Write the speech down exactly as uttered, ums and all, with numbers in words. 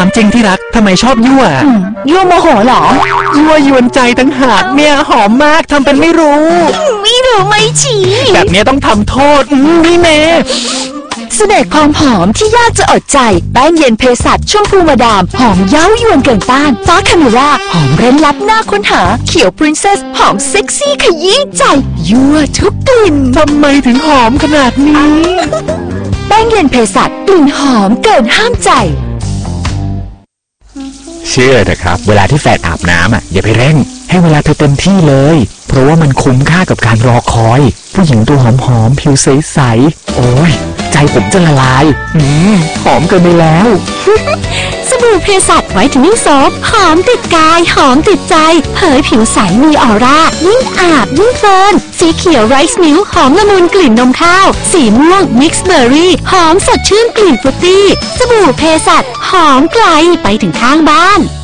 ามจริงที่รักทำไมชอบยั่วยั่วโมโหเหรอยั่วยวนใจทั้งหากเนี่ยหอมมากทำเป็นไม่รู้ไม่รู้ไม่ชี้แบบนี้ต้องทำโทษนี่เมเสน่ห์ความหอมที่ยากจะอดใจแป้งเย็นเภสัชชมพูมาดามหอมเย้ายวนเกินต้านฟ้าคาเมร่าหอมเร้นลับน่าค้นหาเขียวปรินเซสหอมเซ็กซี่ขยี้ใจยั่วทุกกลิ่นทำไมถึงหอมขนาดนี้แป้งเย็นเภสัชกลิ่นหอมเกินห้ามใจเชื่อเถอะครับเวลาที่แฟนอาบน้ำอ่ะอย่าไปเร่งให้เวลาเธอเต็มที่เลยเพราะว่ามันคุ้มค่ากับการรอคอยผู้หญิงตัวหอมๆผิวใสๆโอ้ยใจผมจะละลายอืมหอมเกินไปแล้วสบู่เภสัชไวท์เทนนิ่งโซฟหอมติดกายหอมติดใจเผยผิวใสมีออร่ายิ่งอาบยิ่งเพลินสีเขียวไรซ์มิลค์หอมละมุนกลิ่นนมข้าวสีม่วงมิกซ์เบอร์รี่หอมสดชื่นกลิ่นฟรุตตี้สบู่เภสัชหอมไกลไปถึงข้างบ้าน